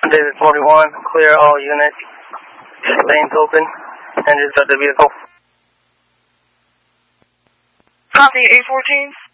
David 41, clear all units. Lanes open. Engines at the vehicle. Copy, 814.